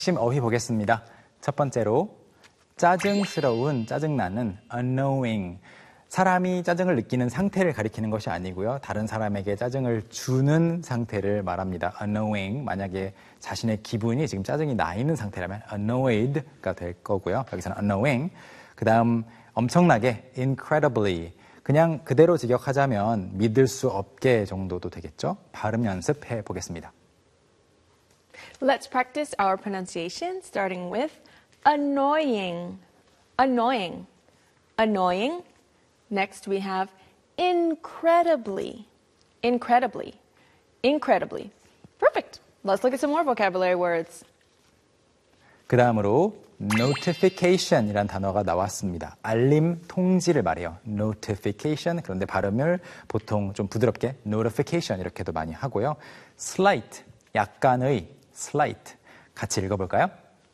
핵심 어휘 보겠습니다. 첫 번째로 짜증스러운, 짜증나는 annoying. 사람이 짜증을 느끼는 상태를 가리키는 것이 아니고요. 다른 사람에게 짜증을 주는 상태를 말합니다. annoying. 만약에 자신의 기분이 지금 짜증이 나 있는 상태라면 annoyed가 될 거고요. 여기서는 annoying. 그 다음 엄청나게 incredibly. 그냥 그대로 직역하자면 믿을 수 없게 정도도 되겠죠. 발음 연습해 보겠습니다. Let's practice our pronunciation, starting with annoying, annoying, annoying. Next we have incredibly, incredibly, incredibly. Perfect. Let's look at some more vocabulary words. 그 다음으로 notification이란 단어가 나왔습니다. 알림 통지를 말해요. notification. 그런데 발음을 보통 좀 부드럽게 notification 이렇게도 많이 하고요. slight, 약간의 slight. 같이 읽어볼까요?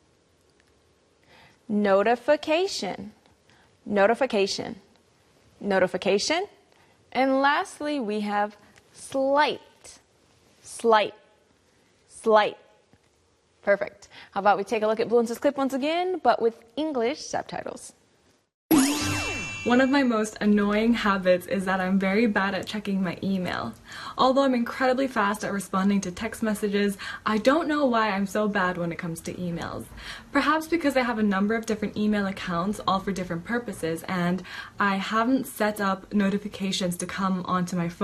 Notification, notification, notification. And lastly, we have slight, slight, slight. Perfect. How about we take a look at Bluence's clip once again, but with English subtitles. One of my most annoying habits is that I'm very bad at checking my email. Although I'm incredibly fast at responding to text messages, I don't know why I'm so bad when it comes to emails. Perhaps because I have a number of different email accounts, all for different purposes, and I haven't set up notifications to come onto my phone.